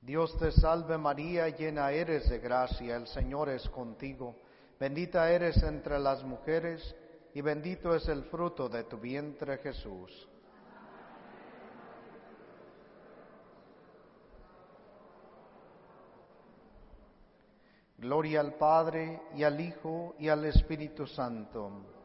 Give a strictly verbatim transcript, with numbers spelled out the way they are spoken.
Dios te salve María, llena eres de gracia, el Señor es contigo. Bendita eres entre las mujeres, y bendito es el fruto de tu vientre, Jesús. Gloria al Padre, y al Hijo, y al Espíritu Santo.